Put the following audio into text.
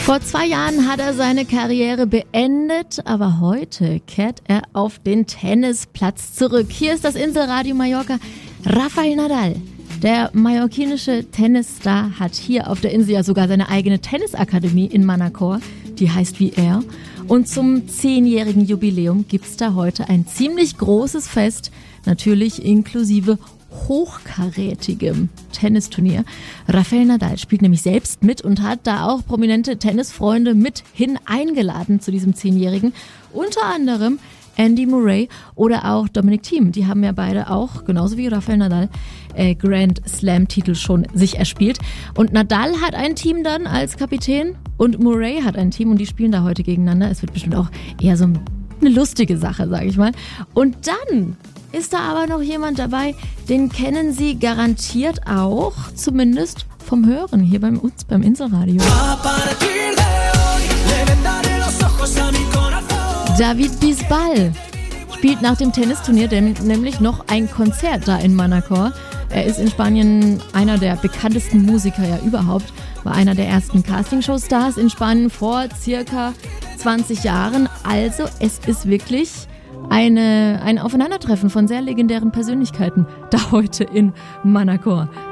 Vor 2 Jahren hat er seine Karriere beendet, aber heute kehrt er auf den Tennisplatz zurück. Hier ist das Inselradio Mallorca. Rafael Nadal, der mallorquinische Tennisstar, hat hier auf der Insel ja sogar seine eigene Tennisakademie in Manacor, die heißt wie er. Und zum 10-jährigen Jubiläum gibt's da heute ein ziemlich großes Fest, natürlich inklusive hochkarätigem Tennisturnier. Rafael Nadal spielt nämlich selbst mit und hat da auch prominente Tennisfreunde mit hin eingeladen zu diesem 10-jährigen. Unter anderem Andy Murray oder auch Dominic Thiem. Die haben ja beide auch, genauso wie Rafael Nadal, Grand Slam-Titel schon sich erspielt. Und Nadal hat ein Team dann als Kapitän und Murray hat ein Team und die spielen da heute gegeneinander. Es wird bestimmt auch eher so eine lustige Sache, sage ich mal. Und dann ist da aber noch jemand dabei, den kennen Sie garantiert auch, zumindest vom Hören hier beim Inselradio. David Bisbal spielt nach dem Tennisturnier nämlich noch ein Konzert da in Manacor. Er ist in Spanien einer der bekanntesten Musiker ja überhaupt, war einer der ersten Castingshow-Stars in Spanien vor circa 20 Jahren. Also es ist wirklich ein Aufeinandertreffen von sehr legendären Persönlichkeiten da heute in Manacor.